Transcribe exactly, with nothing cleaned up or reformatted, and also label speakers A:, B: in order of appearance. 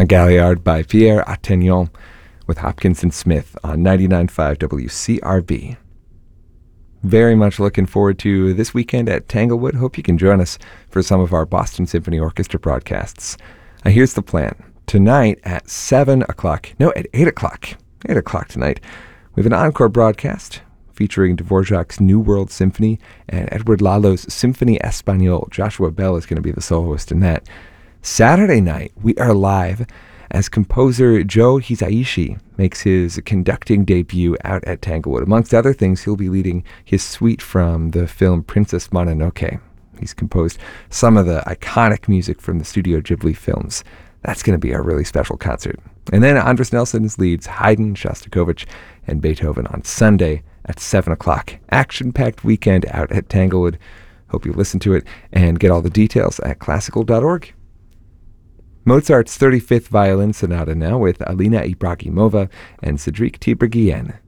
A: A Galliard by Pierre Attignon with Hopkins and Smith on ninety-nine point five W C R B. Very much looking forward to this weekend at Tanglewood. Hope you can join us for some of our Boston Symphony Orchestra broadcasts. Now here's the plan. Tonight at seven o'clock, no, at eight o'clock, eight o'clock tonight, we have an encore broadcast featuring Dvorak's New World Symphony and Edward Lalo's Symphonie Espagnole. Joshua Bell is going to be the soloist in that. Saturday night, we are live as composer Joe Hisaishi makes his conducting debut out at Tanglewood. Amongst other things, he'll be leading his suite from the film Princess Mononoke. He's composed some of the iconic music from the Studio Ghibli films. That's going to be a really special concert. And then Andres Nelson leads Haydn, Shostakovich, and Beethoven on Sunday at seven o'clock. Action-packed weekend out at Tanglewood. Hope you listen to it and get all the details at classical dot org. Mozart's thirty-fifth Violin Sonata now with Alina Ibragimova and Cedric Tiberghien.